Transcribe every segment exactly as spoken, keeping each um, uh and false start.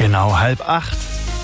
Genau halb acht.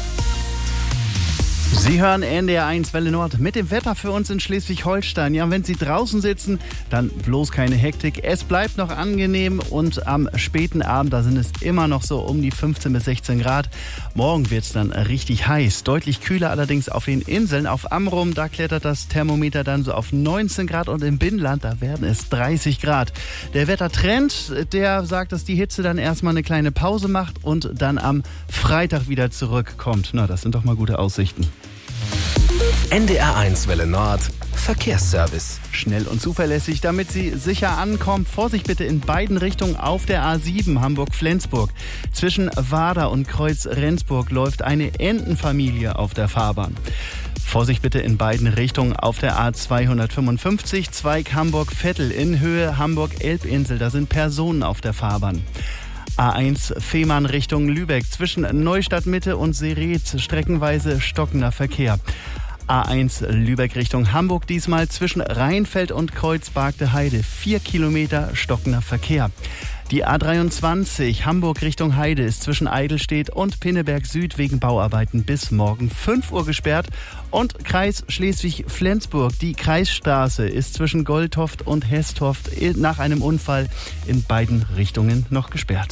Sie hören N D R eins Welle Nord mit dem Wetter für uns in Schleswig-Holstein. Ja, wenn Sie draußen sitzen, dann bloß keine Hektik. Es bleibt noch angenehm und am späten Abend, da sind es immer noch so um die fünfzehn bis sechzehn Grad. Morgen wird es dann richtig heiß. Deutlich kühler allerdings auf den Inseln. Auf Amrum, da klettert das Thermometer dann so auf neunzehn Grad und im Binnenland, da werden es dreißig Grad. Der Wettertrend, der sagt, dass die Hitze dann erstmal eine kleine Pause macht und dann am Freitag wieder zurückkommt. Na, das sind doch mal gute Aussichten. N D R eins Welle Nord Verkehrsservice. Schnell und zuverlässig, damit Sie sicher ankommen. Vorsicht bitte in beiden Richtungen auf der A sieben Hamburg-Flensburg. Zwischen Wader und Kreuz-Rendsburg läuft eine Entenfamilie auf der Fahrbahn. Vorsicht bitte in beiden Richtungen auf der A zweihundertfünfundfünfzig, Zweig Hamburg-Vettel in Höhe Hamburg-Elbinsel. Da sind Personen auf der Fahrbahn. A eins Fehmarn Richtung Lübeck zwischen Neustadt Mitte und Seretz streckenweise stockender Verkehr. A eins Lübeck Richtung Hamburg diesmal zwischen Rheinfeld und Kreuzbargte Heide. Vier Kilometer stockender Verkehr. Die A dreiundzwanzig Hamburg Richtung Heide ist zwischen Eidelstedt und Pinneberg Süd wegen Bauarbeiten bis morgen fünf Uhr gesperrt. Und Kreis Schleswig-Flensburg, die Kreisstraße ist zwischen Goldtoft und Hesstoft nach einem Unfall in beiden Richtungen noch gesperrt.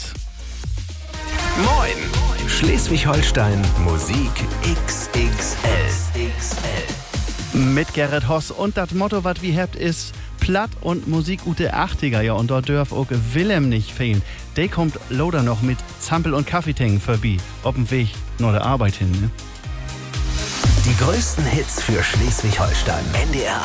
Moin! Schleswig-Holstein Musik X X L. Mit Gerrit Hoss und das Motto, was wir habt, ist Platt und Musik ute achtziger. Ja, und dort dürf auch Willem nicht fehlen. Der kommt Loder noch mit Zampel und Kaffeetängen vorbei. Auf dem Weg nach der Arbeit hin, ne? Die größten Hits für Schleswig-Holstein. N D R